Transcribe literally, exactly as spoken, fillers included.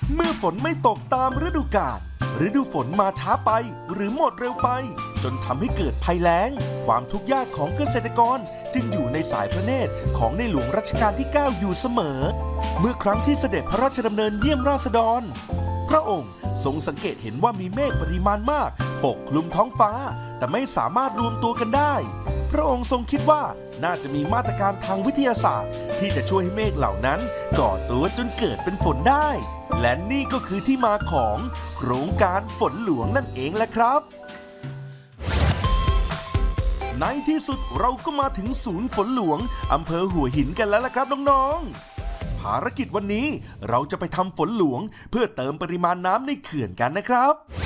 เมื่อฝนไม่ตกตามฤดูกาลฤดูฝนมาช้าไปหรือหมดเร็วไปจนทำให้เกิดภัยแล้งความทุกข์ยากของเกษตรกรจึงอยู่ในสายพระเนตรของในหลวงรัชกาลที่เก้าอยู่เสมอเมื่อครั้งที่เสด็จพระราชดำเนินเยี่ยมราษฎรพระองค์ทรงสังเกตเห็นว่ามีเมฆปริมาณมากปกคลุมท้องฟ้าแต่ไม่สามารถรวมตัวกันได้พระองค์ทรงคิดว่าน่าจะมีมาตรการทางวิทยาศาสตร์ที่จะช่วยให้เมฆเหล่านั้นก่อตัวจนเกิดเป็นฝนได้และนี่ก็คือที่มาของโครงการฝนหลวงนั่นเองแหละครับในที่สุดเราก็มาถึงศูนย์ฝนหลวงอำเภอหัวหินกันแล้วล่ะครับน้องๆภารกิจวันนี้เราจะไปทำฝนหลวงเพื่อเติมปริมาณน้ำในเขื่อนกันนะครับ